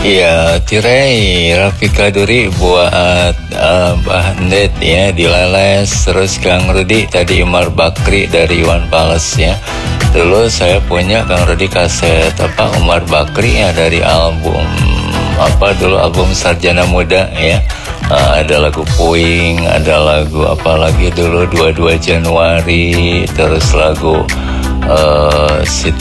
Iya, tirai Rafika Duri buat Mbah Ndet ya, Dilales, terus Kang Rudi tadi Imar Bakri dari Iwan Fals ya. Dulu saya punya Kang Rudi kaset Umar Bakri ya, dari album album Sarjana Muda ya. Ada lagu Puing, ada lagu lagi dulu 22 Januari, terus lagu